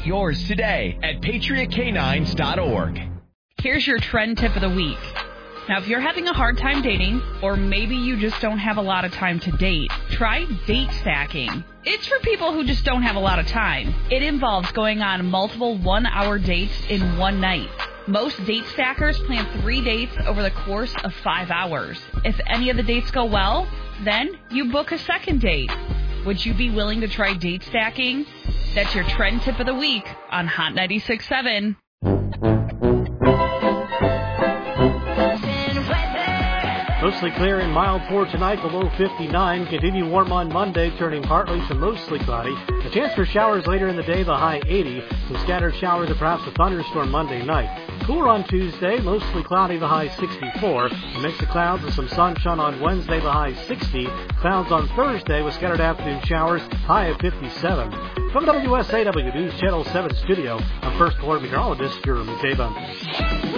Get yours today at patriotcanines.org. Here's your trend tip of the week. Now, if you're having a hard time dating, or maybe you just don't have a lot of time to date, try date stacking. It's for people who just don't have a lot of time. It involves going on multiple one-hour dates in one night. Most date stackers plan 3 dates over the course of 5 hours. If any of the dates go well, then you book a second date. Would you be willing to try date stacking? That's your trend tip of the week on Hot 96.7. Mostly clear and mild for tonight, the low 59. Continue warm on Monday, turning partly to mostly cloudy. A chance for showers later in the day, the high 80. Some scattered showers and perhaps a thunderstorm Monday night. Cooler on Tuesday, mostly cloudy, the high 64. A mix of clouds and some sunshine on Wednesday, the high 60. Clouds on Thursday with scattered afternoon showers, high of 57. From WSAW News Channel 7 studio, I'm First Alert Meteorologist Jeremy Taban.